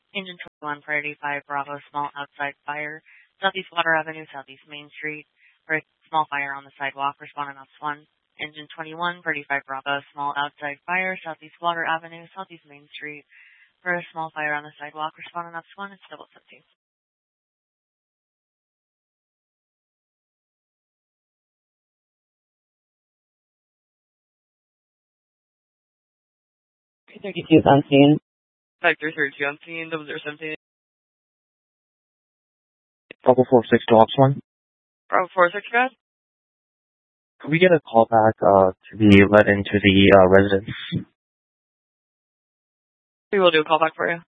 Engine 21 Priority 5 Bravo Small Outside Fire, Southeast Water Avenue, Southeast Main Street. For a small fire on the sidewalk, respond on Ops 1. Engine 21 Priority 5 Bravo Small Outside Fire, Southeast Water Avenue, Southeast Main Street. For a small fire on the sidewalk, respond on Ops 1. It's double 17. $32 on scene. 5332 on scene, 0017. Bravo 46 to Ops 1. Bravo 46, guys. Could we get a call back to be let into the residence? We will do a call back for you.